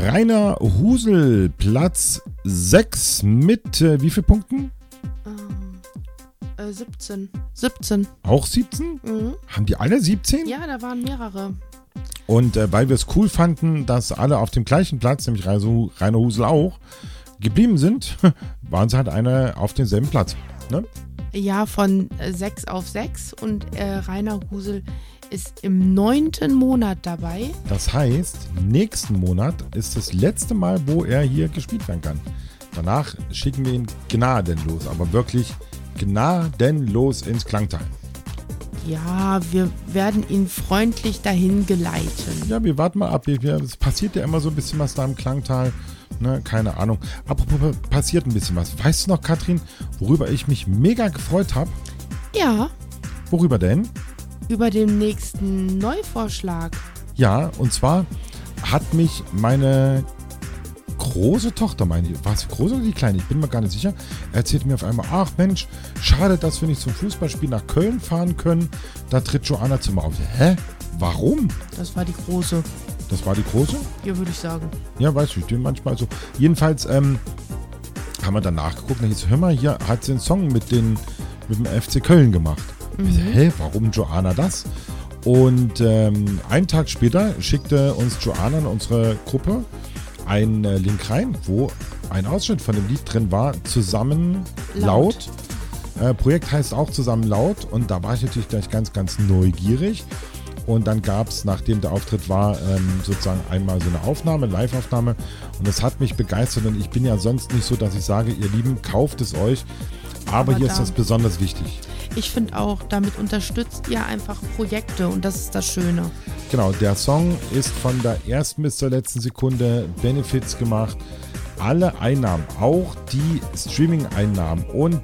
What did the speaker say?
Rainer Husel, Platz 6 mit wie viel Punkten? 17. Auch 17? Mhm. Haben die alle 17? Ja, da waren mehrere. Und weil wir es cool fanden, dass alle auf dem gleichen Platz, nämlich Rainer Husel auch, geblieben sind, waren sie halt eine auf demselben Platz. Ne? Ja, von 6 auf 6 und Rainer Husel ist im 9. Monat dabei. Das heißt, nächsten Monat ist das letzte Mal, wo er hier gespielt werden kann. Danach schicken wir ihn gnadenlos, aber wirklich gnadenlos ins Klangtal. Ja, wir werden ihn freundlich dahin geleiten. Ja, wir warten mal ab. Es passiert ja immer so ein bisschen was da im Klangtal. Ne, keine Ahnung. Apropos, passiert ein bisschen was. Weißt du noch, Katrin, worüber ich mich mega gefreut habe? Ja. Worüber denn? Über den nächsten Neuvorschlag. Ja, und zwar hat mich meine große Tochter, war es die große oder die kleine? Ich bin mir gar nicht sicher. Erzählte mir auf einmal, ach Mensch, schade, dass wir nicht zum Fußballspiel nach Köln fahren können. Da tritt Joanna Zimmer auf. Hä? Warum? Das war die große. Das war die große? Ja, würde ich sagen. Ja, weiß ich, manchmal so. Jedenfalls haben wir dann nachgeguckt. Da hieß, hör mal, hier hat sie einen Song mit dem FC Köln gemacht. Ich so, hä, warum Joanna das? Und einen Tag später schickte uns Joanna in unsere Gruppe einen Link rein, wo ein Ausschnitt von dem Lied drin war, Zusammen laut. Projekt heißt auch Zusammen laut und da war ich natürlich gleich ganz, ganz neugierig. Und dann gab es, nachdem der Auftritt war, sozusagen einmal so eine Aufnahme, Live-Aufnahme. Und das hat mich begeistert. Und ich bin ja sonst nicht so, dass ich sage, ihr Lieben, kauft es euch. Aber hier ist das besonders wichtig. Ich finde auch, damit unterstützt ihr einfach Projekte und das ist das Schöne. Genau, der Song ist von der ersten bis zur letzten Sekunde Benefits gemacht. Alle Einnahmen, auch die Streaming-Einnahmen und